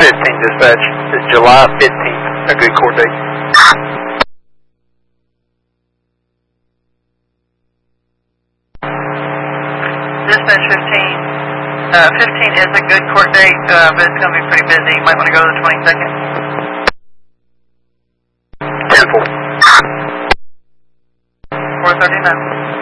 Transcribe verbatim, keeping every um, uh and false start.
fifteenth, dispatch. Is July fifteenth a good court date? Dispatch fifteen. Uh, fifteen is a good court date, uh, but it's going to be pretty busy. You might want to go to the twenty-second. ten four. four thirty-nine.